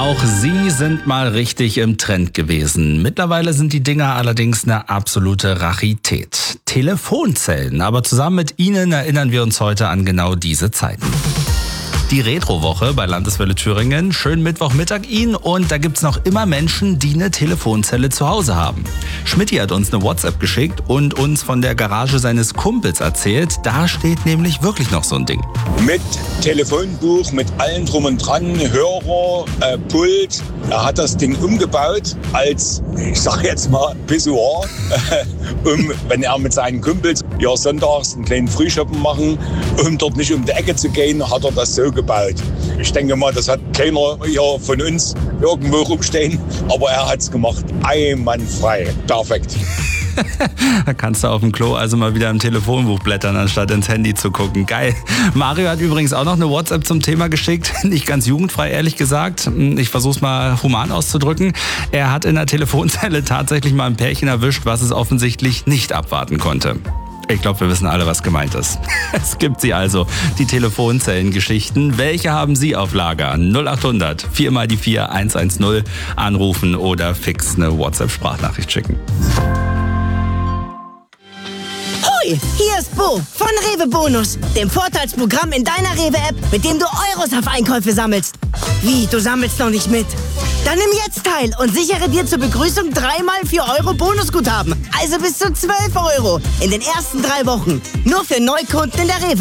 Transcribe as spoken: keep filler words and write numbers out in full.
Auch sie sind mal richtig im Trend gewesen. Mittlerweile sind die Dinger allerdings eine absolute Rarität. Telefonzellen, aber zusammen mit ihnen erinnern wir uns heute an genau diese Zeiten. Die Retro-Woche bei Landeswelle Thüringen. Schönen Mittwochmittag Ihnen und da gibt's noch immer Menschen, die eine Telefonzelle zu Hause haben. Schmidti hat uns eine WhatsApp geschickt und uns von der Garage seines Kumpels erzählt. Da steht nämlich wirklich noch so ein Ding. Mit Telefonbuch, mit allem drum und dran, Hörer, äh, Pult. Er hat das Ding umgebaut als, ich sag jetzt mal, Pissoir, äh, um, wenn er mit seinen Kumpels ja sonntags einen kleinen Frühschoppen machen, um dort nicht um die Ecke zu gehen, hat er das so gebaut. Ich denke mal, das hat keiner hier von uns irgendwo rumstehen, aber er hat's gemacht. Einwandfrei. Perfekt. Da kannst du auf dem Klo also mal wieder im Telefonbuch blättern, anstatt ins Handy zu gucken. Geil. Mario hat übrigens auch noch eine WhatsApp zum Thema geschickt. Nicht ganz jugendfrei, ehrlich gesagt. Ich versuch's mal human auszudrücken. Er hat in der Telefonzelle tatsächlich mal ein Pärchen erwischt, was es offensichtlich nicht abwarten konnte. Ich glaube, wir wissen alle, was gemeint ist. Es gibt sie also, die Telefonzellengeschichten. Welche haben Sie auf Lager? null acht hundert vier mal die vier eins eins null anrufen oder fix eine WhatsApp-Sprachnachricht schicken. Hoi, hier ist Bo von Rewe Bonus, dem Vorteilsprogramm in deiner Rewe-App, mit dem du Euros auf Einkäufe sammelst. Wie, du sammelst noch nicht mit? Dann nimm jetzt teil und sichere dir zur Begrüßung dreimal vier Euro Bonusguthaben. Also bis zu zwölf Euro in den ersten drei Wochen. Nur für Neukunden in der Rewe.